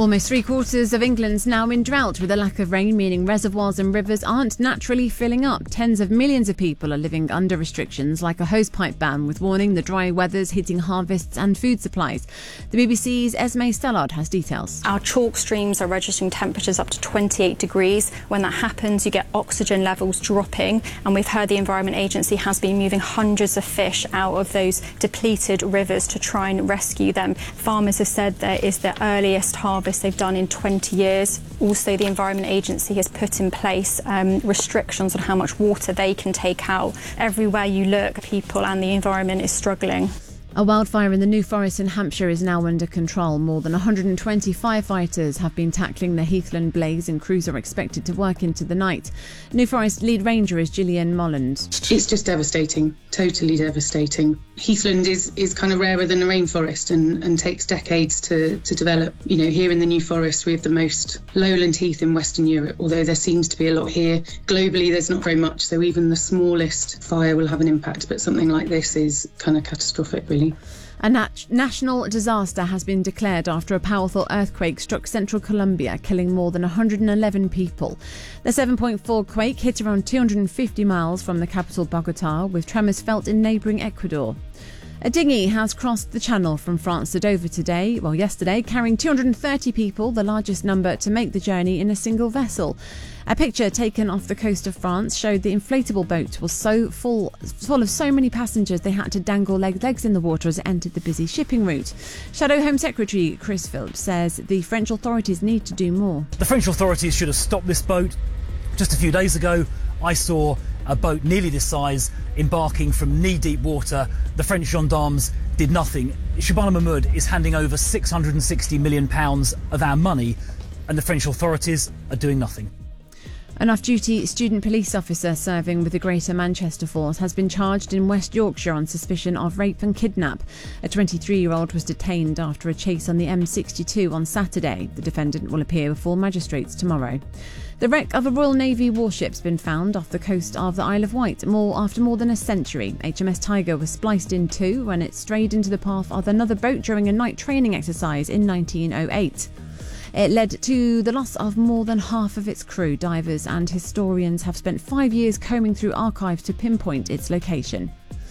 Almost three-quarters of England's now in drought, with a lack of rain meaning reservoirs and rivers aren't naturally filling up. Tens of millions of people are living under restrictions like a hosepipe ban, with warning the dry weather's hitting harvests and food supplies. The BBC's Esme Stellard has details. Our chalk streams are registering temperatures up to 28 degrees. When that happens, you get oxygen levels dropping, and we've heard the Environment Agency has been moving hundreds of fish out of those depleted rivers to try and rescue them. Farmers have said that is the earliest harvest they've done in 20 years. Also, the Environment Agency has put in place restrictions on how much water they can take out. Everywhere you look, people and the environment is struggling. A wildfire in the New Forest in Hampshire is now under control. More than 120 firefighters have been tackling the Heathland blaze, and crews are expected to work into the night. New Forest lead ranger is Gillian Molland. It's just devastating, totally devastating. Heathland is kind of rarer than the rainforest and takes decades to develop. You know, here in the New Forest we have the most lowland heath in Western Europe, although there seems to be a lot here. Globally there's not very much, so even the smallest fire will have an impact, but something like this is kind of catastrophic, really. A national disaster has been declared after a powerful earthquake struck central Colombia, killing more than 111 people. The 7.4 quake hit around 250 miles from the capital Bogotá, with tremors felt in neighbouring Ecuador. A dinghy has crossed the channel from France to Dover yesterday, carrying 230 people, the largest number to make the journey in a single vessel. A picture taken off the coast of France showed the inflatable boat was so full of so many passengers they had to dangle legs in the water as it entered the busy shipping route. Shadow Home Secretary Chris Philps says the French authorities need to do more. The French authorities should have stopped this boat. Just a few days ago, I saw a boat nearly this size embarking from knee-deep water. The French gendarmes did nothing. Shabana Mahmoud is handing over £660 million of our money, and the French authorities are doing nothing. An off-duty student police officer serving with the Greater Manchester Force has been charged in West Yorkshire on suspicion of rape and kidnap. A 23-year-old was detained after a chase on the M62 on Saturday. The defendant will appear before magistrates tomorrow. The wreck of a Royal Navy warship's been found off the coast of the Isle of Wight after more than a century. HMS Tiger was spliced in two when it strayed into the path of another boat during a night training exercise in 1908. It led to the loss of more than half of its crew. Divers and historians have spent 5 years combing through archives to pinpoint its location.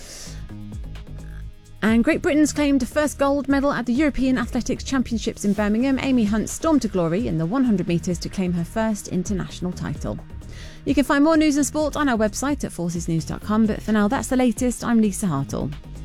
And Great Britain's claimed a first gold medal at the European Athletics Championships in Birmingham. Amy Hunt stormed to glory in the 100 metres to claim her first international title. You can find more news and sport on our website at forcesnews.com, but for now that's the latest. I'm Lisa Hartle.